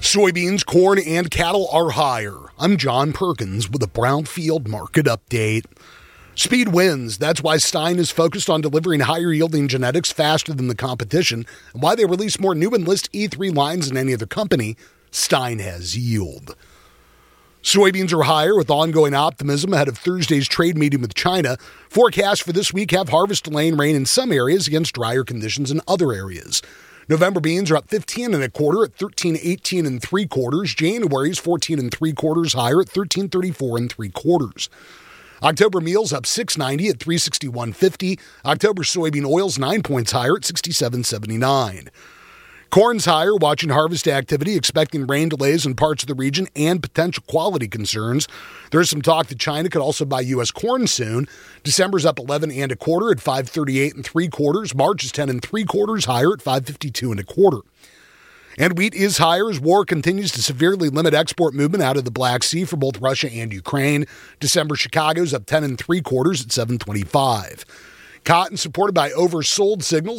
Soybeans, corn, and cattle are higher. I'm John Perkins with a Brownfield Market Update. Speed wins. That's why Stein is focused on delivering higher-yielding genetics faster than the competition, and why they release more new Enlist E3 lines than any other company. Stein has yield. Soybeans are higher with ongoing optimism ahead of Thursday's trade meeting with China. Forecasts for this week have harvest delaying rain in some areas against drier conditions in other areas. November beans are up 15 1/4 at 13.18 3/4. January's 14 3/4 higher at 13.34 3/4. October meals up 6.90 at 361.50. October soybean oils 9 points higher at 67.79. Corn's higher, watching harvest activity, expecting rain delays in parts of the region and potential quality concerns. There's some talk that China could also buy U.S. corn soon. December's up 11 1/4 at 538 3/4. March is 10 3/4 higher at 552 1/4. And wheat is higher as war continues to severely limit export movement out of the Black Sea for both Russia and Ukraine. December Chicago's up 10 3/4 at 725. Cotton supported by oversold signals